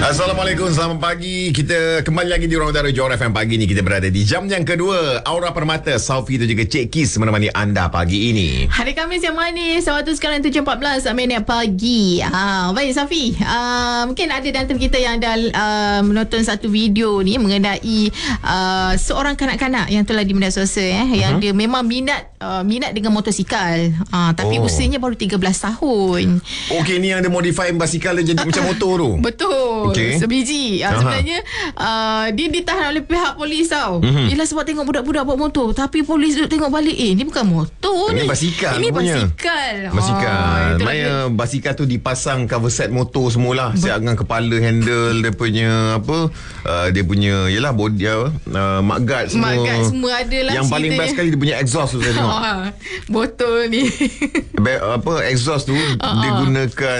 Assalamualaikum, selamat pagi. Kita kembali lagi di Ruang Utara Johor FM. Pagi ni kita berada di jam yang kedua. Aura Permata, Saufi dan juga Cik Kis menemani anda pagi ini. Hari Khamis yang manis. Waktu sekarang 7.14 minit pagi. Baik Saufi, mungkin ada di antara kita yang dah menonton satu video ni mengenai seorang kanak-kanak yang telah di media sosial yang dia memang minat dengan motosikal. Tapi usianya baru 13 tahun. Okey, ni yang dia modify basikal dia jadi macam motor tu. Betul. Okay. Sebiji. Sebenarnya dia ditahan oleh pihak polis tau. Yelah, sebab tengok budak-budak bawa motor. Tapi polis duduk tengok balik, ni bukan motor ni. Ini basikal. Ini basikal. Maksudnya basikal tu dipasang cover set motor semualah. Siap dengan kepala, handle, dia punya dia punya yelah body mudguard semua. Mudguard semua ada lah. Yang paling best sekali dia punya exhaust tu saya tengok. Botol ni. Exhaust tu dia gunakan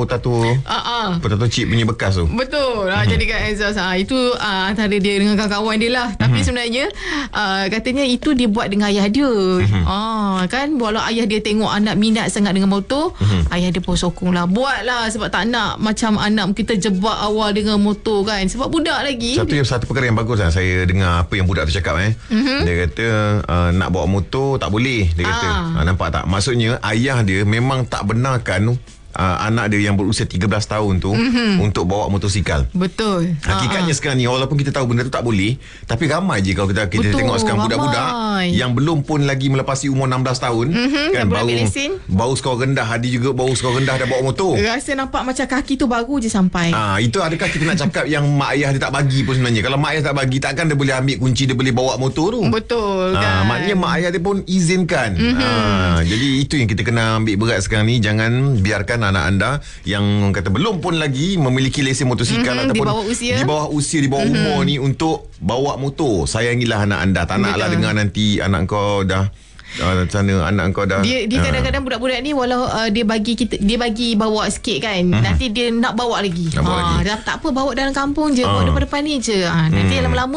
potato chip punya bekas tu. Betul. Jadikan exhaust. Itu antara dia dengan kawan-kawan dia lah. Tapi sebenarnya katanya itu dia buat dengan ayah dia. Kan walau ayah dia tengok anak minat sangat dengan motor, ayah dia pun sokong lah, buat lah, sebab tak nak macam anak kita jebak awal dengan motor kan, sebab budak lagi. Satu perkara yang bagus lah saya dengar apa yang budak tu cakap. Dia kata nak bawa motor tak boleh. Dia kata nampak tak, maksudnya ayah dia memang tak benarkan anak dia yang berusia 13 tahun tu untuk bawa motosikal. Betul. Hakikatnya sekarang ni, walaupun kita tahu benda tu tak boleh, tapi ramai je kalau kita tengok sekarang budak-budak yang belum pun lagi melepasi umur 16 tahun kan, bau skor rendah. Hadi juga bau skor rendah dah bawa motor. Rasa nampak macam kaki tu baru je sampai. Itu adakah kita nak cakap yang mak ayah dia tak bagi pun sebenarnya? Kalau mak ayah tak bagi, takkan dia boleh ambil kunci, dia boleh bawa motor tu. Betul kan. Maknanya mak ayah dia pun izinkan. Jadi itu yang kita kena ambil berat sekarang ni. Jangan biarkan anak anda yang kata belum pun lagi memiliki lesen motosikal ataupun di bawah umur ni untuk bawa motor. Sayangilah anak anda. Tak naklah dengar nanti anak kau dah anak kau dah dia kadang-kadang budak-budak ni walau dia bagi bawa sikit kan, nanti dia nak bawa lagi. Tak apa, bawa dalam kampung je, bawa depan-depan ni je. Nanti lama-lama